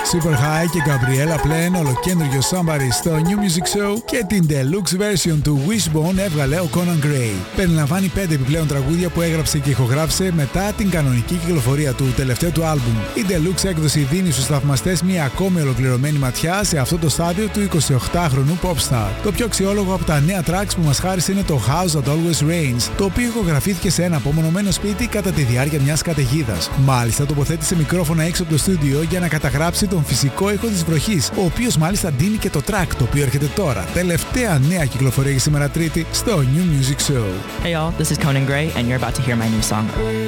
Super High και Gabriella Plain, ολοκέντριο Somebody στο New Music Show, και την deluxe version του Wishbone έβγαλε ο Conan Gray. Περιλαμβάνει 5 επιπλέον τραγούδια που έγραψε και ηχογράφησε μετά την κανονική κυκλοφορία του τελευταίου του άλμπουμ. Η deluxe έκδοση δίνει στους θαυμαστές μια ακόμη ολοκληρωμένη ματιά σε αυτό το στάδιο του 28χρονου popstar. Το πιο αξιόλογο από τα νέα tracks που μας χάρισε είναι το House That Always Rains, το οποίο ηχογραφήθηκε σε ένα απομονωμένο σπίτι κατά τη διάρκεια μιας καταιγίδας. Μάλιστα τοποθέτησε μικρόφωνα έξω από το στούντιο για να καταγράψει τον φυσικό ήχο της βροχής, ο οποίος μάλιστα ντύνει και το track το οποίο έρχεται τώρα. Τελευταία νέα κυκλοφορία για σήμερα Τρίτη στο New Music Show. Hey y'all, this is Conan Gray and you're about to hear my new song.